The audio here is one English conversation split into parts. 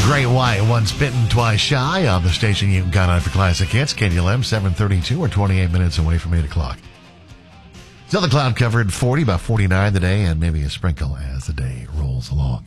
Great White, once bitten, twice shy on the station you can count on for classic hits. KDLM 732 or 28 minutes away from 8 o'clock. Still the cloud covered 40, about 49 today, and maybe a sprinkle as the day rolls along.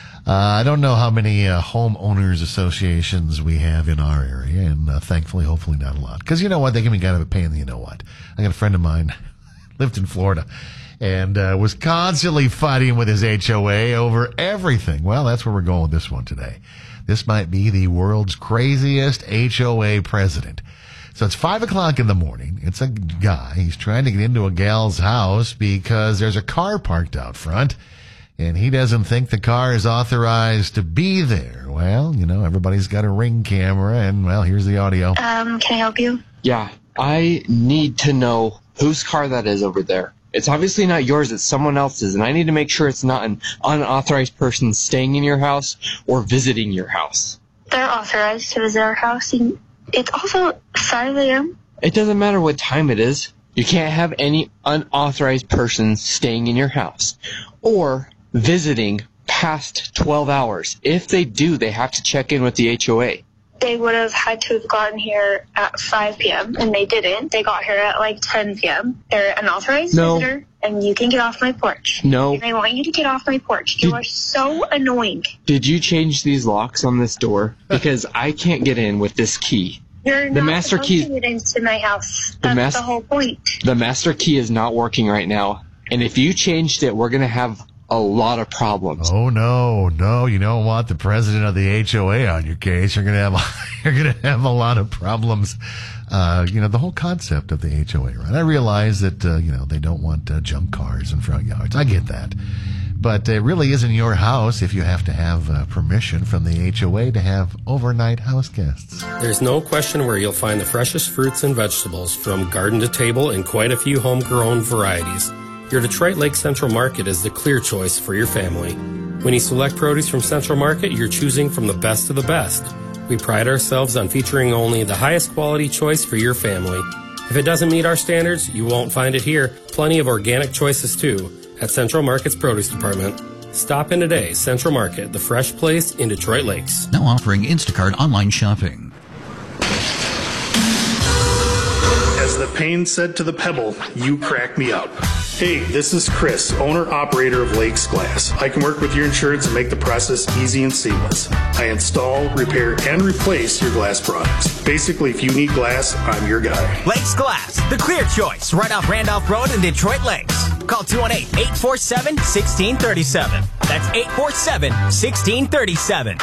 I don't know how many homeowners associations we have in our area, and thankfully, hopefully not a lot. Because you know what? They can be kind of a pain in the you-know-what. I got a friend of mine, lived in Florida, and was constantly fighting with his HOA over everything. Well, that's where we're going with this one today. This might be the world's craziest HOA president. So it's 5 o'clock in the morning. It's a guy. He's trying to get into a gal's house because there's a car parked out front, and he doesn't think the car is authorized to be there. Well, you know, everybody's got a Ring camera, and, well, here's the audio. Can I help you? Yeah, I need to know whose car that is over there. It's obviously not yours, it's someone else's, and I need to make sure it's not an unauthorized person staying in your house or visiting your house. They're authorized to visit our house, and it's also 5 a.m. It doesn't matter what time it is. You can't have any unauthorized person staying in your house or visiting past 12 hours. If they do, they have to check in with the HOA. They would have had to have gotten here at 5 p.m., and they didn't. They got here at like 10 p.m. They're an authorized visitor, and you can get off my porch. No. And I want you to get off my porch. You are so annoying. Did you change these locks on this door? Because I can't get in with this key. You're The not master supposed key- to get into my house. That's the whole point. The master key is not working right now, and if you changed it, we're going to have a lot of problems. Oh, no, you don't want the president of the HOA on your case. You're going to have a lot of problems. The whole concept of the HOA, right? I realize that, they don't want junk cars in front yards. I get that. But it really isn't your house if you have to have permission from the HOA to have overnight house guests. There's no question where you'll find the freshest fruits and vegetables from garden to table and quite a few homegrown varieties. Your Detroit Lake Central Market is the clear choice for your family. When you select produce from Central Market, you're choosing from the best of the best. We pride ourselves on featuring only the highest quality choice for your family. If it doesn't meet our standards, you won't find it here. Plenty of organic choices too at Central Market's Produce Department. Stop in today. Central Market, the fresh place in Detroit Lakes. Now offering Instacart online shopping. As the pain said to the pebble, you crack me up. Hey, this is Chris, owner-operator of Lakes Glass. I can work with your insurance and make the process easy and seamless. I install, repair, and replace your glass products. Basically, if you need glass, I'm your guy. Lakes Glass, the clear choice, right off Randolph Road in Detroit Lakes. Call 218-847-1637. That's 847-1637.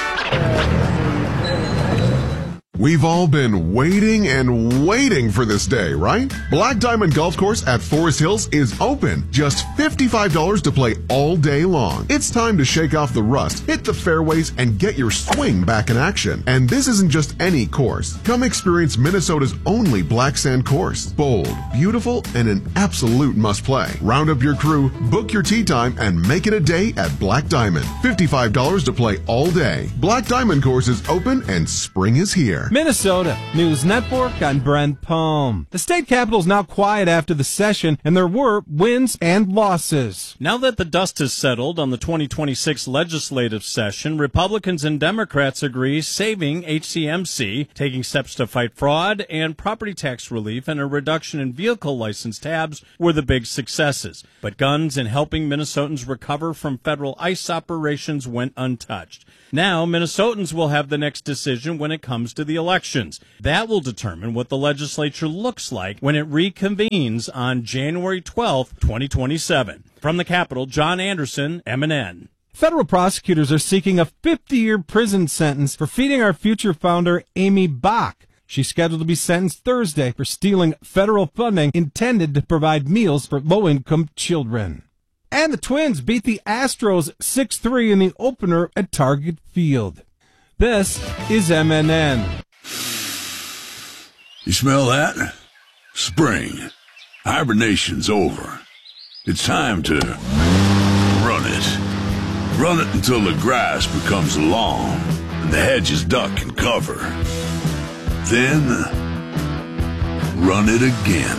We've all been waiting and waiting for this day, right? Black Diamond Golf Course at Forest Hills is open. Just $55 to play all day long. It's time to shake off the rust, hit the fairways, and get your swing back in action. And this isn't just any course. Come experience Minnesota's only black sand course. Bold, beautiful, and an absolute must-play. Round up your crew, book your tee time, and make it a day at Black Diamond. $55 to play all day. Black Diamond Course is open and spring is here. Minnesota News Network, I'm Brent Palm. The state capitol is now quiet after the session, and there were wins and losses. Now that the dust has settled on the 2026 legislative session, Republicans and Democrats agree saving HCMC, taking steps to fight fraud, and property tax relief and a reduction in vehicle license tabs were the big successes. But guns and helping Minnesotans recover from federal ICE operations went untouched. Now, Minnesotans will have the next decision when it comes to the elections. That will determine what the legislature looks like when it reconvenes on January 12th, 2027. From the Capitol, John Anderson, MNN. Federal prosecutors are seeking a 50-year prison sentence for Feeding Our Future founder Amy Bach. She's scheduled to be sentenced Thursday for stealing federal funding intended to provide meals for low-income children. And the Twins beat the Astros 6-3 in the opener at Target Field. This is MNN. You smell that? Spring. Hibernation's over. It's time to run it. Run it until the grass becomes long and the hedges duck and cover. Then, run it again.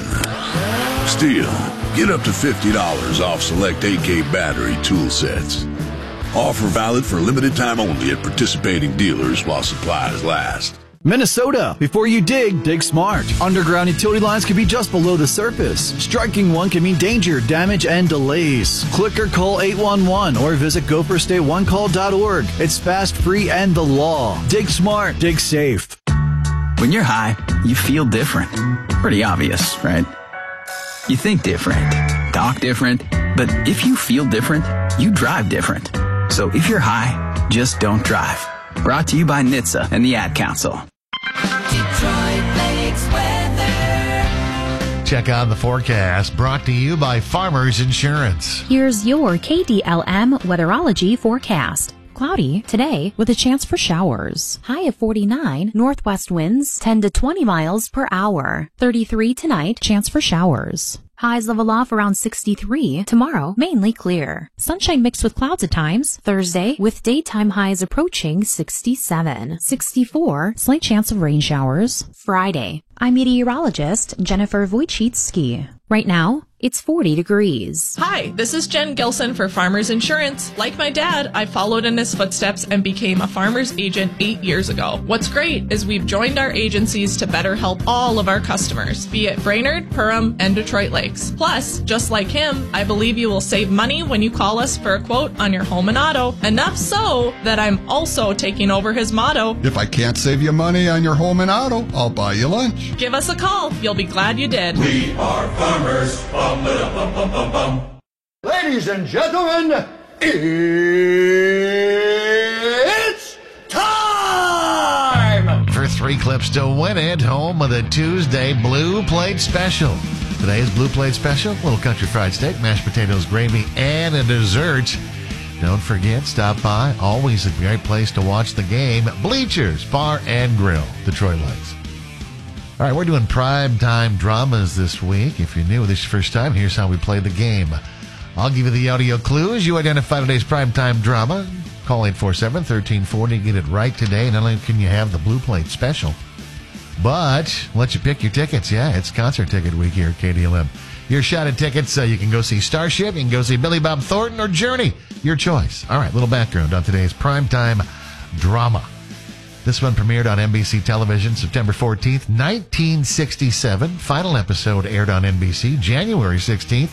Still, get up to $50 off select AK battery tool sets. Offer valid for a limited time only at participating dealers while supplies last. Minnesota. Before you dig smart. Underground utility lines can be just below the surface. Striking one can mean danger, damage, and delays. Click or call 811 or visit gopherstateonecall.org. It's fast, free, and the law. Dig smart. Dig safe. When you're high, you feel different. Pretty obvious, right? You think different, talk different, but if you feel different, you drive different. So if you're high, just don't drive. Brought to you by NHTSA and the Ad Council. Detroit Lakes weather. Check out the forecast brought to you by Farmers Insurance. Here's your KDLM weatherology forecast. Cloudy today with a chance for showers. High of 49, northwest winds 10 to 20 miles per hour. 33 tonight, chance for showers. Highs level off around 63. Tomorrow, mainly clear. Sunshine mixed with clouds at times. Thursday, with daytime highs approaching 67. 64, slight chance of rain showers. Friday, I'm meteorologist Jennifer Wojcicki. Right now, it's 40 degrees. Hi, this is Jen Gilson for Farmers Insurance. Like my dad, I followed in his footsteps and became a farmer's agent 8 years ago. What's great is we've joined our agencies to better help all of our customers, be it Brainerd, Perham, and Detroit Lakes. Plus, just like him, I believe you will save money when you call us for a quote on your home and auto. Enough so that I'm also taking over his motto. If I can't save you money on your home and auto, I'll buy you lunch. Give us a call. You'll be glad you did. We are farmers. Bum, bum, bum, bum, bum. Ladies and gentlemen, it's time! For 3 clips to win it, home of the Tuesday Blue Plate Special. Today's Blue Plate Special, little country fried steak, mashed potatoes, gravy, and a dessert. Don't forget, stop by. Always a great place to watch the game. Bleachers Bar and Grill, Detroit Lakes. All right, we're doing primetime dramas this week. If you're new, this is your first time, here's how we play the game. I'll give you the audio clues. You identify today's primetime drama. Call 847-1340. Get it right today. Not only can you have the Blue Plate Special, but let you pick your tickets. Yeah, it's concert ticket week here at KDLM. Your shot at tickets, you can go see Starship, you can go see Billy Bob Thornton, or Journey. Your choice. All right, little background on today's primetime drama. This one premiered on NBC television September 14th, 1967. Final episode aired on NBC January 16th,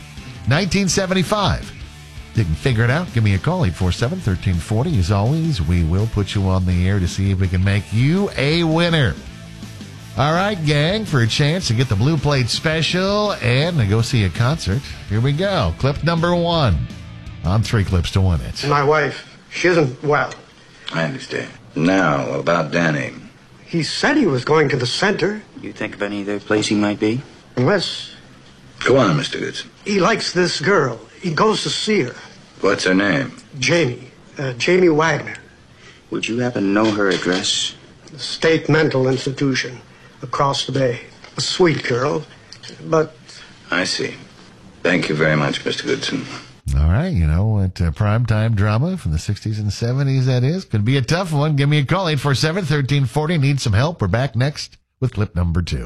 1975. You can figure it out. Give me a call, 847-1340. As always, we will put you on the air to see if we can make you a winner. All right, gang, for a chance to get the Blue Plate Special and to go see a concert, here we go. Clip number 1 on 3 clips to win it. My wife, she isn't well. I understand. Now, about Danny. He said he was going to the center. You think of any other place he might be? Unless... Go on, Mr. Goodson. He likes this girl. He goes to see her. What's her name? Jamie. Jamie Wagner. Would you happen to know her address? The State Mental Institution. Across the bay. A sweet girl, but... I see. Thank you very much, Mr. Goodson. All right, you know what primetime drama from the 60s and 70s that is? Could be a tough one. Give me a call, 847-1340. Need some help? We're back next with clip number 2.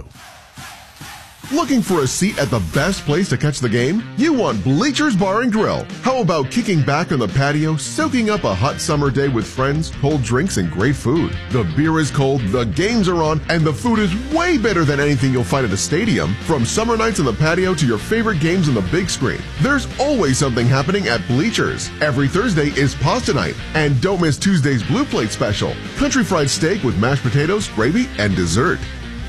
Looking for a seat at the best place to catch the game? You want Bleachers Bar and Grill. How about kicking back on the patio, soaking up a hot summer day with friends, cold drinks, and great food? The beer is cold, the games are on, and the food is way better than anything you'll find at a stadium. From summer nights on the patio to your favorite games on the big screen, there's always something happening at Bleachers. Every Thursday is pasta night, and don't miss Tuesday's Blue Plate Special. Country fried steak with mashed potatoes, gravy, and dessert.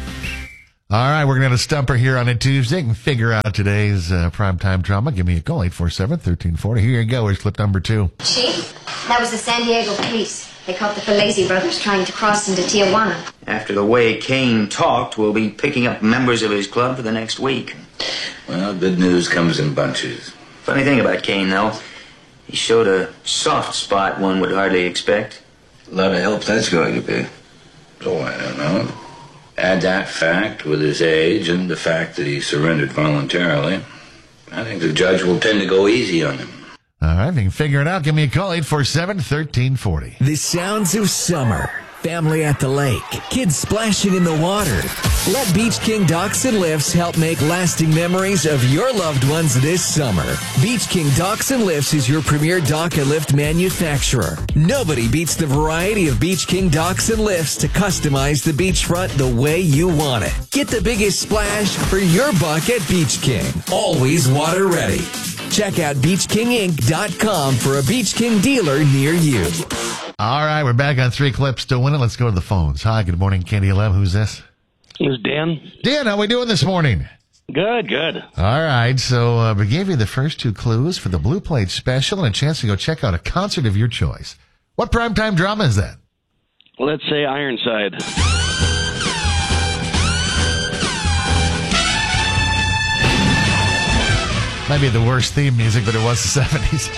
All right, we're going to stump her here on a Tuesday and figure out today's primetime drama. Give me a call, 847-1340. Here you go. Here's clip number 2. Chief, that was the San Diego police. They caught the Filesi brothers trying to cross into Tijuana. After the way Kane talked, we'll be picking up members of his club for the next week. Well, good news comes in bunches. Funny thing about Kane, though, he showed a soft spot one would hardly expect. A lot of help that's going to be. Oh, I don't know. Add that fact with his age and the fact that he surrendered voluntarily, I think the judge will tend to go easy on him. All right, if you can figure it out, give me a call, 847-1340. The sounds of summer. family at the lake, kids splashing in the water. Let Beach King Docks and Lifts help make lasting memories of your loved ones this summer. Beach King Docks and Lifts is your premier dock and lift manufacturer. Nobody beats the variety of Beach King Docks and Lifts to customize the beachfront the way you want it. Get the biggest splash for your buck at Beach King. Always water ready. Check out BeachKingInc.com for a Beach King dealer near you. All right, we're back on 3 clips to win it. Let's go to the phones. Hi, good morning, KDLM. Who's this? This is Dan. Dan, how we doing this morning? Good, good. All right, so we gave you the first 2 clues for the Blue Plate special and a chance to go check out a concert of your choice. What primetime drama is that? Let's say Ironside. Might be the worst theme music, but it was the 70s.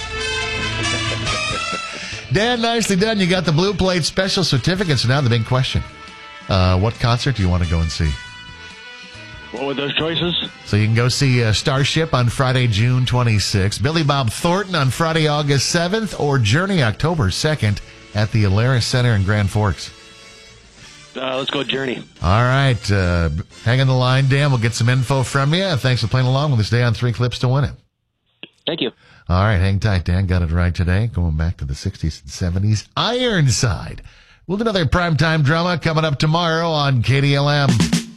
Dan, nicely done. You got the Blue Plate special certificate. So now the big question. What concert do you want to go and see? What were those choices? So you can go see Starship on Friday, June 26th, Billy Bob Thornton on Friday, August 7th, or Journey October 2nd at the Alaris Center in Grand Forks. Let's go Journey. All right. Hang on the line, Dan. We'll get some info from you. Thanks for playing along with us today on 3 clips to win it. Thank you. All right. Hang tight, Dan. Got it right today. Going back to the 60s and 70s. Ironside. We'll do another primetime drama coming up tomorrow on KDLM.